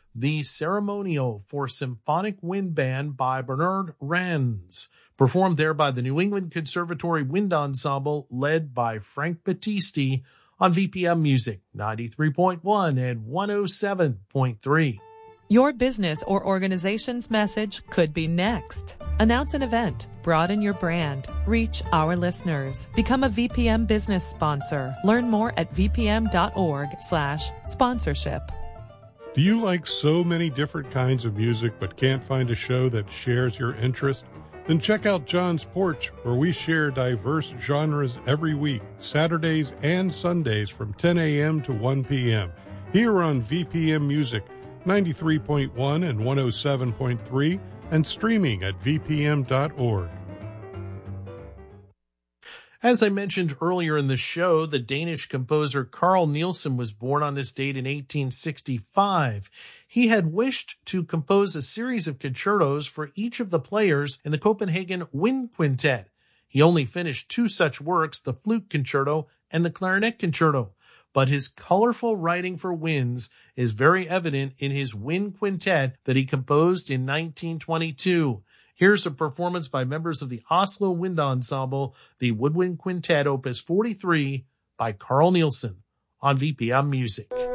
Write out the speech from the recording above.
the Ceremonial for Symphonic Wind Band by Bernard Rands, performed there by the New England Conservatory Wind Ensemble led by Frank Battisti on VPM Music 93.1 and 107.3. Your business or organization's message could be next. Announce an event. Broaden your brand. Reach our listeners. Become a VPM business sponsor. Learn more at vpm.org/sponsorship. Do you like so many different kinds of music but can't find a show that shares your interest? Then check out John's Porch, where we share diverse genres every week, Saturdays and Sundays from 10 a.m. to 1 p.m. Here on VPM Music 93.1 and 107.3, and streaming at vpm.org. As I mentioned earlier in the show, the Danish composer Carl Nielsen was born on this date in 1865. He had wished to compose a series of concertos for each of the players in the Copenhagen Wind Quintet. He only finished two such works, the Flute Concerto and the Clarinet Concerto. But his colorful writing for winds is very evident in his Wind Quintet that he composed in 1922. Here's a performance by members of the Oslo Wind Ensemble, the Woodwind Quintet, Opus 43, by Carl Nielsen on VPM Music.